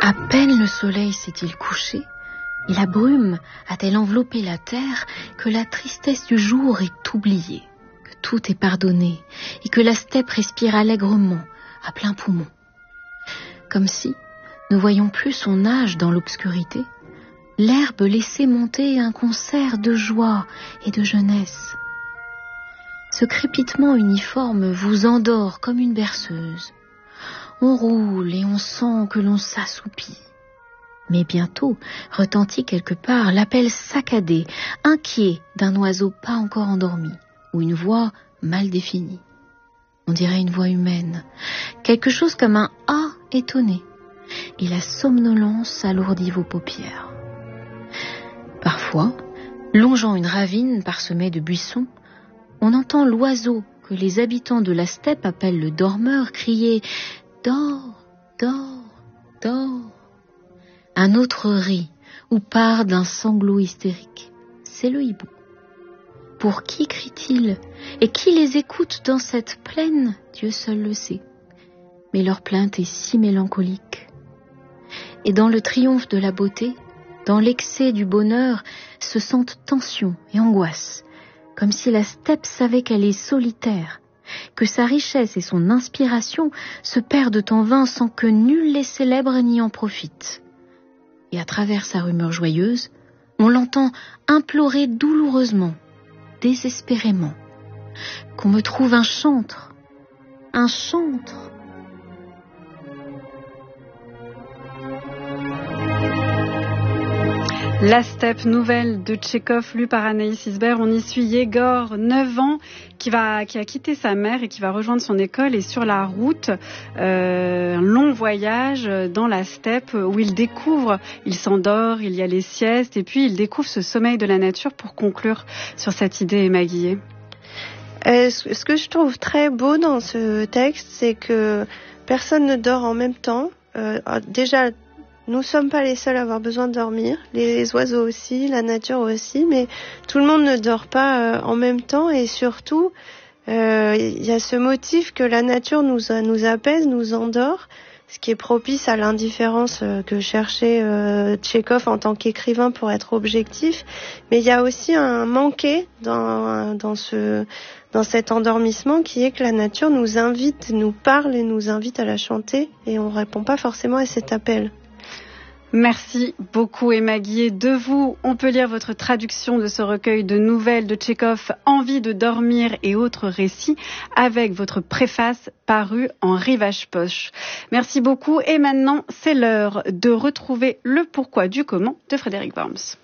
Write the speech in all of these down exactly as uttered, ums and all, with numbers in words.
À peine le soleil s'est-il couché, et la brume a-t-elle enveloppé la terre, que la tristesse du jour est oubliée, que tout est pardonné, et que la steppe respire allègrement, à plein poumon. Comme si, ne voyant plus son âge dans l'obscurité, l'herbe laissait monter un concert de joie et de jeunesse. Ce crépitement uniforme vous endort comme une berceuse. On roule et on sent que l'on s'assoupit. Mais bientôt retentit quelque part l'appel saccadé, inquiet d'un oiseau pas encore endormi, ou une voix mal définie. On dirait une voix humaine, quelque chose comme un « ah » étonné, et la somnolence alourdit vos paupières. Parfois, longeant une ravine parsemée de buissons, on entend l'oiseau que les habitants de la steppe appellent le dormeur crier « Dors, dors, dors ». Un autre rit ou part d'un sanglot hystérique. C'est le hibou. Pour qui crie-t-il et qui les écoute dans cette plaine? Dieu seul le sait. Mais leur plainte est si mélancolique. Et dans le triomphe de la beauté, dans l'excès du bonheur, se sentent tension et angoisse, comme si la steppe savait qu'elle est solitaire, que sa richesse et son inspiration se perdent en vain sans que nul les célèbre ni en profite. Et à travers sa rumeur joyeuse, on l'entend implorer douloureusement, désespérément, qu'on me trouve un chantre, un chantre. La steppe, nouvelle de Tchekhov, lue par Anaïs Isbert. On y suit Yegor, neuf ans, qui, va, qui a quitté sa mère et qui va rejoindre son école. Et sur la route, euh, un long voyage dans la steppe où il découvre, il s'endort, il y a les siestes, et puis il découvre ce sommeil de la nature. Pour conclure sur cette idée, Emma Guillet. Euh, ce que je trouve très beau dans ce texte, c'est que personne ne dort en même temps. Euh, déjà, nous ne sommes pas les seuls à avoir besoin de dormir, les oiseaux aussi, la nature aussi, mais tout le monde ne dort pas euh, en même temps, et surtout, il euh, y a ce motif que la nature nous, nous apaise, nous endort, ce qui est propice à l'indifférence euh, que cherchait euh, Tchekhov en tant qu'écrivain pour être objectif, mais il y a aussi un manqué dans, dans, ce, dans cet endormissement qui est que la nature nous invite, nous parle et nous invite à la chanter, et on ne répond pas forcément à cet appel. Merci beaucoup Emma Guillet. De vous, on peut lire votre traduction de ce recueil de nouvelles de Tchekhov, Envie de dormir et autres récits, avec votre préface parue en Rivage Poche. Merci beaucoup et maintenant, c'est l'heure de retrouver le pourquoi du comment de Frédéric Worms.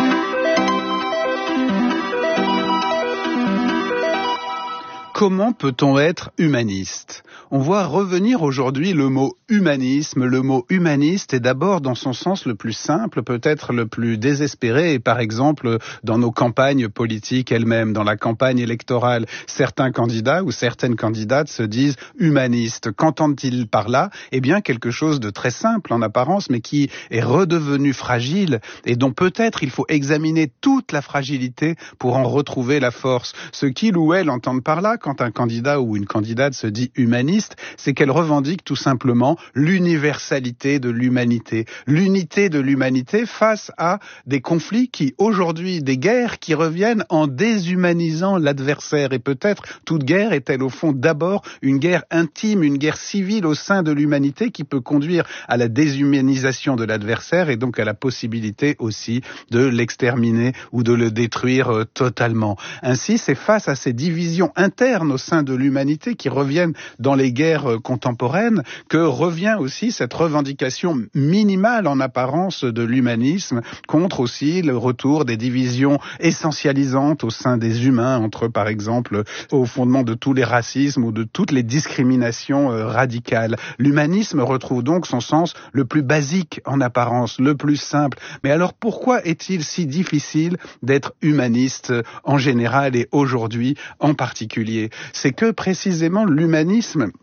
Comment peut-on être humaniste ? On voit revenir aujourd'hui le mot humanisme. Le mot humaniste est d'abord dans son sens le plus simple, peut-être le plus désespéré, et par exemple dans nos campagnes politiques elles-mêmes, dans la campagne électorale, certains candidats ou certaines candidates se disent humanistes. Qu'entendent-ils par là ? Eh bien quelque chose de très simple en apparence, mais qui est redevenu fragile et dont peut-être il faut examiner toute la fragilité pour en retrouver la force. Ce qu'ils ou elles entendent par là, quand un candidat ou une candidate se dit humaniste, c'est qu'elle revendique tout simplement l'universalité de l'humanité, l'unité de l'humanité face à des conflits qui aujourd'hui, des guerres qui reviennent en déshumanisant l'adversaire. Et peut-être toute guerre est-elle au fond d'abord une guerre intime, une guerre civile au sein de l'humanité qui peut conduire à la déshumanisation de l'adversaire et donc à la possibilité aussi de l'exterminer ou de le détruire euh, totalement. Ainsi, c'est face à ces divisions internes au sein de l'humanité qui reviennent dans les guerres contemporaines que revient aussi cette revendication minimale en apparence de l'humanisme contre aussi le retour des divisions essentialisantes au sein des humains entre par exemple au fondement de tous les racismes ou de toutes les discriminations euh, radicales. L'humanisme retrouve donc son sens le plus basique en apparence, le plus simple. Mais alors pourquoi est-il si difficile d'être humaniste en général et aujourd'hui en particulier ? C'est que précisément l'humanisme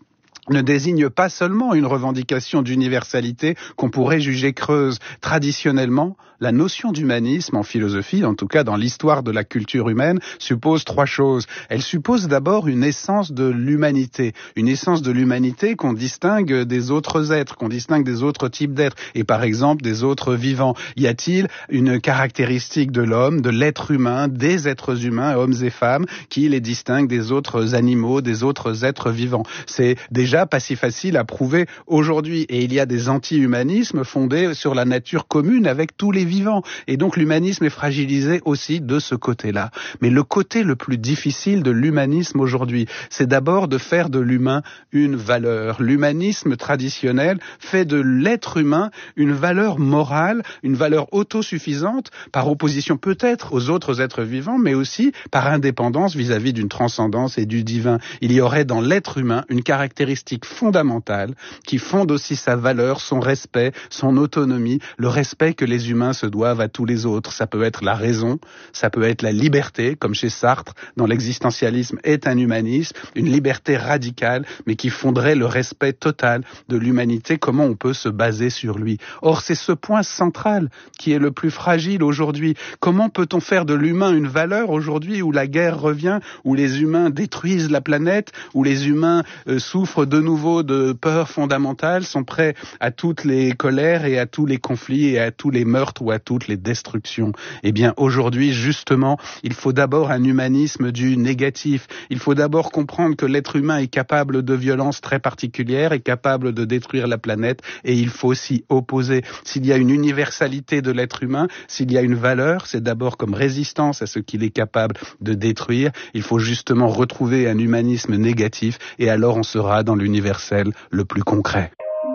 ne désigne pas seulement une revendication d'universalité qu'on pourrait juger creuse. Traditionnellement, la notion d'humanisme en philosophie, en tout cas dans l'histoire de la culture humaine, suppose trois choses. Elle suppose d'abord une essence de l'humanité, une essence de l'humanité qu'on distingue des autres êtres, qu'on distingue des autres types d'êtres, et par exemple des autres vivants. Y a-t-il une caractéristique de l'homme, de l'être humain, des êtres humains, hommes et femmes, qui les distingue des autres animaux, des autres êtres vivants? C'est déjà pas si facile à prouver aujourd'hui. Et il y a des anti-humanismes fondés sur la nature commune avec tous les vivants. Et donc l'humanisme est fragilisé aussi de ce côté-là. Mais le côté le plus difficile de l'humanisme aujourd'hui, c'est d'abord de faire de l'humain une valeur. L'humanisme traditionnel fait de l'être humain une valeur morale, une valeur autosuffisante, par opposition peut-être aux autres êtres vivants, mais aussi par indépendance vis-à-vis d'une transcendance et du divin. Il y aurait dans l'être humain une caractéristique fondamentale qui fonde aussi sa valeur, son respect, son autonomie, le respect que les humains se doivent à tous les autres. Ça peut être la raison, ça peut être la liberté, comme chez Sartre, dans l'existentialisme est un humanisme, une liberté radicale, mais qui fonderait le respect total de l'humanité, comment on peut se baser sur lui. Or, c'est ce point central qui est le plus fragile aujourd'hui. Comment peut-on faire de l'humain une valeur aujourd'hui où la guerre revient, où les humains détruisent la planète, où les humains euh, souffrent de nouveau de peurs fondamentales, sont prêts à toutes les colères et à tous les conflits et à tous les meurtres ou à toutes les destructions. Eh bien, aujourd'hui, justement, il faut d'abord un humanisme du négatif. Il faut d'abord comprendre que l'être humain est capable de violences très particulières, est capable de détruire la planète, et il faut s'y opposer. S'il y a une universalité de l'être humain, s'il y a une valeur, c'est d'abord comme résistance à ce qu'il est capable de détruire. Il faut justement retrouver un humanisme négatif, et alors on sera dans l'universel le plus concret.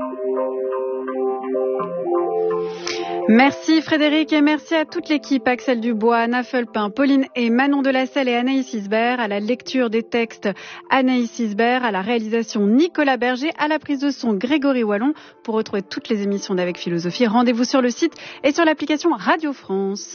Merci Frédéric et merci à toute l'équipe, Axel Dubois, Anna Fulpin, Pauline et Manon Delacelle et Anaïs Isbert, à la lecture des textes Anaïs Isbert, à la réalisation Nicolas Berger, à la prise de son Grégory Wallon. Pour retrouver toutes les émissions d'Avec Philosophie, rendez-vous sur le site et sur l'application Radio France.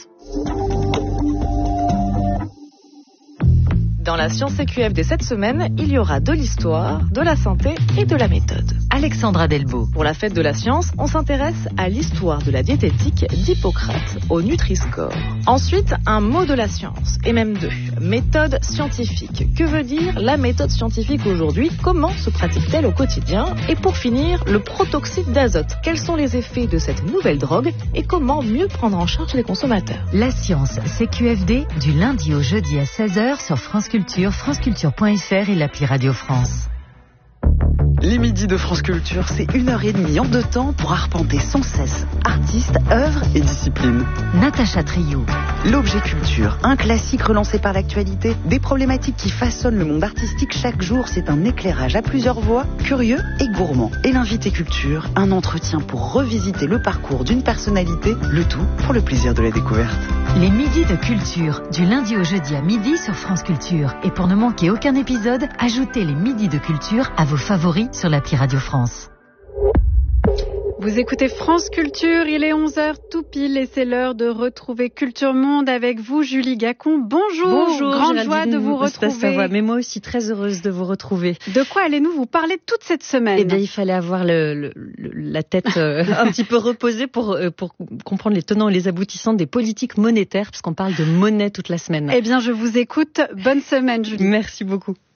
Dans la Science C Q F D cette semaine, il y aura de l'histoire, de la santé et de la méthode. Alexandra Delbo. Pour la fête de la science, on s'intéresse à l'histoire de la diététique d'Hippocrate au Nutri-Score. Ensuite, un mot de la science, et même deux. Méthode scientifique. Que veut dire la méthode scientifique aujourd'hui? Comment se pratique-t-elle au quotidien? Et pour finir, le protoxyde d'azote. Quels sont les effets de cette nouvelle drogue et comment mieux prendre en charge les consommateurs? La Science C Q F D du lundi au jeudi à seize heures sur France Culture, franceculture point f r et l'appli Radio France. Les midis de France Culture, c'est une heure et demie en deux temps pour arpenter sans cesse artistes, œuvres et disciplines. Natacha Triou. L'objet culture, un classique relancé par l'actualité, des problématiques qui façonnent le monde artistique chaque jour, c'est un éclairage à plusieurs voix, curieux et gourmand. Et l'invité culture, un entretien pour revisiter le parcours d'une personnalité, le tout pour le plaisir de la découverte. Les midis de culture, du lundi au jeudi à midi sur France Culture. Et pour ne manquer aucun épisode, ajoutez les midis de culture à vos favoris sur l'appli Radio France. Vous écoutez France Culture, il est onze heures tout pile et c'est l'heure de retrouver Culture Monde avec vous, Julie Gacon. Bonjour, Bonjour grande Géraldine, joie de vous retrouver. Ça va, mais moi aussi très heureuse de vous retrouver. De quoi allez-nous vous parler toute cette semaine? Eh bien, il fallait avoir le, le, le, la tête euh, un petit peu reposée pour, euh, pour comprendre les tenants et les aboutissants des politiques monétaires, puisqu'on parle de monnaie toute la semaine. Eh bien, je vous écoute. Bonne semaine, Julie. Merci beaucoup.